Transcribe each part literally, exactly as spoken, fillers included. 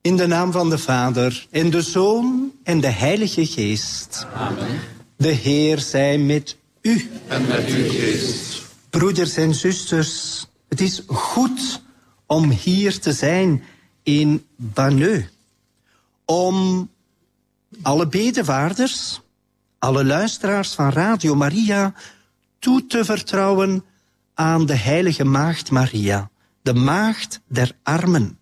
In de naam van de Vader, en de Zoon, en de Heilige Geest. Amen. De Heer zij met u. En met uw geest. Broeders en zusters, het is goed om hier te zijn in Banneux. Om alle bedevaarders, alle luisteraars van Radio Maria toe te vertrouwen aan de heilige Maagd Maria, de Maagd der Armen.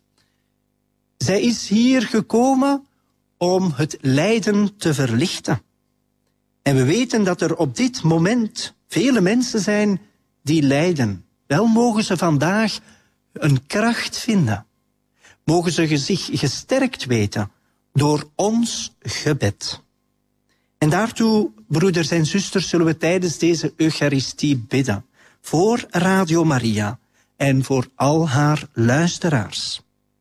Zij is hier gekomen om het lijden te verlichten. En we weten dat er op dit moment vele mensen zijn die lijden. Wel mogen ze vandaag een kracht vinden. Mogen ze zich gesterkt weten door ons gebed. En daartoe, broeders en zusters, zullen we tijdens deze Eucharistie bidden. Voor Radio Maria en voor al haar luisteraars.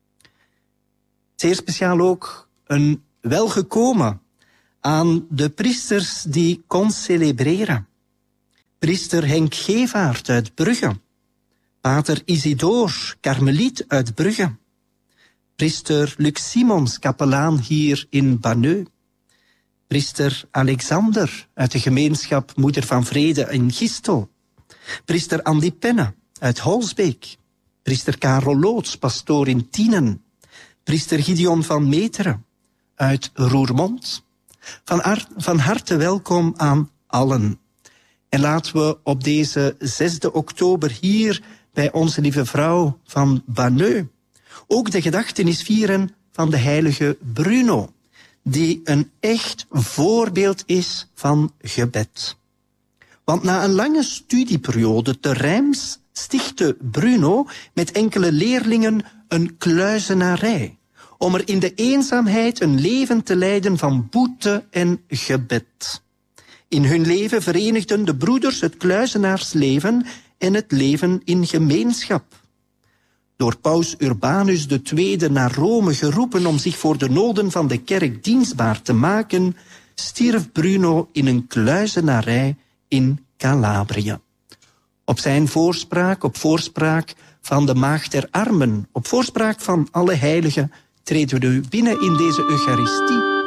Zeer speciaal ook een welgekomen aan de priesters die concelebreren. Priester Henk Gevaert uit Brugge. Pater Isidore, karmeliet uit Brugge. Priester Luc Simons, kapelaan hier in Banneux. Priester Alexander uit de gemeenschap Moeder van Vrede in Gistel. Priester Andy Penne uit Holsbeek. Priester Karel Loots, pastoor in Tienen. Priester Gideon van Meteren uit Roermond. Van, ar- van harte welkom aan allen. En laten we op deze zesde oktober hier bij Onze Lieve Vrouw van Banneux ook de gedachtenis vieren van de heilige Bruno, die een echt voorbeeld is van gebed. Want na een lange studieperiode te Reims stichtte Bruno met enkele leerlingen een kluizenarij, om er in de eenzaamheid een leven te leiden van boete en gebed. In hun leven verenigden de broeders het kluizenaarsleven en het leven in gemeenschap. Door paus Urbanus de Tweede naar Rome geroepen om zich voor de noden van de kerk dienstbaar te maken, stierf Bruno in een kluizenarij in Calabrië. Op zijn voorspraak, op voorspraak van de Maagd der Armen, op voorspraak van alle heiligen, treden we binnen in deze Eucharistie